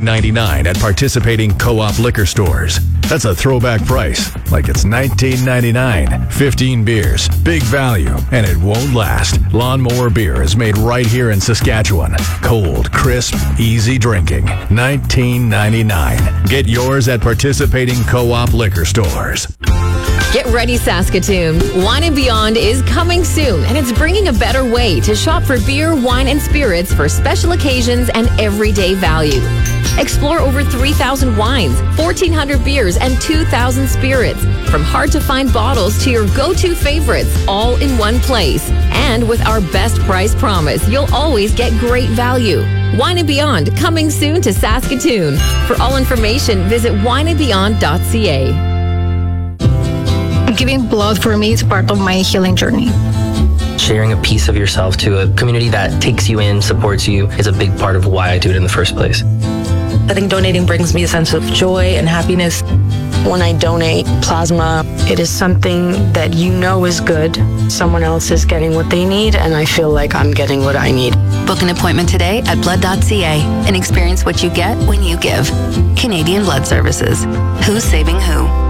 $19.99 at participating Co-op liquor stores. That's a throwback price, like it's $19.99. 15 beers, big value, and it won't last. Lawnmower beer is made right here in Saskatchewan. Cold, crisp, easy drinking. $19.99. Get yours at participating Co-op liquor stores. Get ready, Saskatoon. Wine & Beyond is coming soon, and it's bringing a better way to shop for beer, wine, and spirits for special occasions and everyday value. Explore over 3,000 wines, 1,400 beers, and 2,000 spirits. From hard-to-find bottles to your go-to favorites, all in one place. And with our best price promise, you'll always get great value. Wine & Beyond, coming soon to Saskatoon. For all information, visit wineandbeyond.ca. Giving blood for me is part of my healing journey. Sharing a piece of yourself to a community that takes you in, supports you, is a big part of why I do it in the first place. I think donating brings me a sense of joy and happiness. When I donate plasma, it is something that you know is good. Someone else is getting what they need, and I feel like I'm getting what I need. Book an appointment today at blood.ca and experience what you get when you give. Canadian Blood Services. Who's saving who?